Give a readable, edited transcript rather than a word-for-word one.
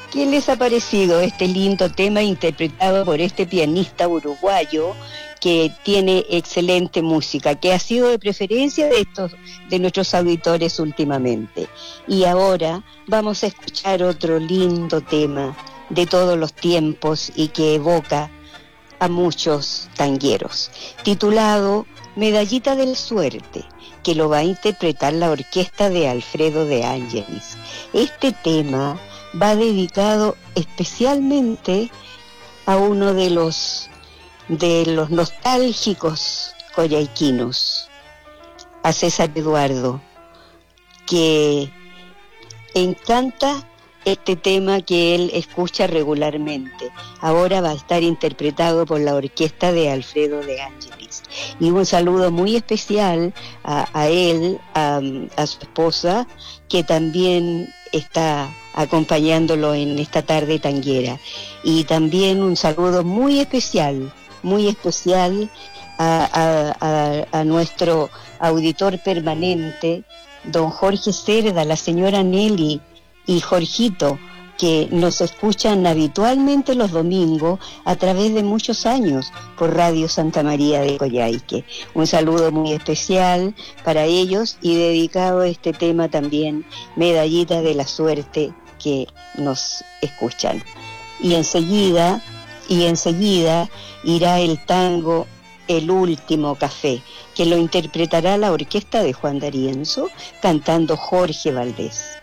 ¿Qué les ha parecido este lindo tema interpretado por este pianista uruguayo que tiene excelente música, que ha sido de preferencia de nuestros auditores últimamente? Y ahora vamos a escuchar otro lindo tema de todos los tiempos y que evoca a muchos tangueros, titulado Medallita de la Suerte, que lo va a interpretar la orquesta de Alfredo de Ángelis. Este tema va dedicado especialmente a uno de los nostálgicos coyhaiquinos, a César Eduardo, que encanta este tema que él escucha regularmente. Ahora va a estar interpretado por la orquesta de Alfredo de Ángelis. Y un saludo muy especial a él, a su esposa, que también está acompañándolo en esta tarde tanguera. Y también un saludo muy especial a nuestro auditor permanente, don Jorge Cerda, la señora Nelly y Jorgito, que nos escuchan habitualmente los domingos a través de muchos años por Radio Santa María de Coyhaique. Un saludo muy especial para ellos y dedicado a este tema también, Medallita de la Suerte, que nos escuchan. Y enseguida irá el tango El Último Café, que lo interpretará la orquesta de Juan D'Arienzo, cantando Jorge Valdés.